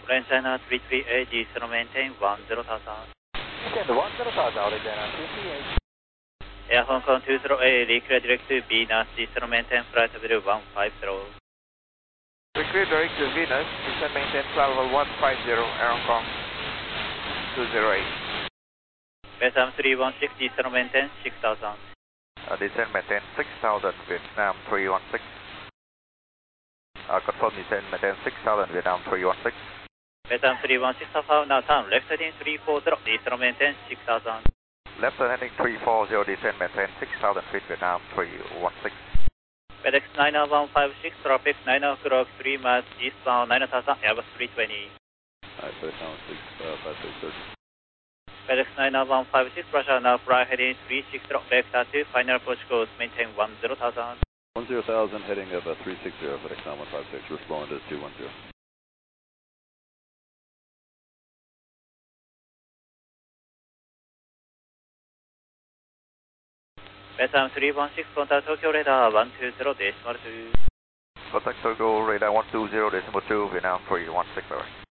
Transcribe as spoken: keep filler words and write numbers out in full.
Land China three three eight, zero maintain one zero thousand. Maintain one zero thousand, Land China three three eight. Air Hong Kong two zero eight, reclear direct to Venus, zero maintain flight level one five zero. Reclear direct to Venus, descend maintain flight level one five zero, Air Hong Kong two zero eight. Vietnam three one six, zero maintain six thousand. Uh, descend maintain six thousand, Vietnam three one six. Uh, confirm descend maintain six thousand, Vietnam three one six. Vietnam three one six Alpha, now turn left heading three four zero, zero maintain six thousand. Left heading three four zero, descend maintain six thousand feet, Vietnam three one six. FedEx nine one five six, traffic nine o'clock, three miles eastbound, nine thousand, Airbus three twenty. Alright, Vietnam six five six six. FedEx nine one five six, Russia, now fly heading three six zero, vector two, final approach course, maintain one zero thousand. one zero thousand, heading of uh, three six zero, FedEx nine one five six, respond to two one zero. Vietnam three one six, contact Tokyo radar one two zero, decimal two. Contact Tokyo radar one two zero, decimal two, Vietnam three one six, over.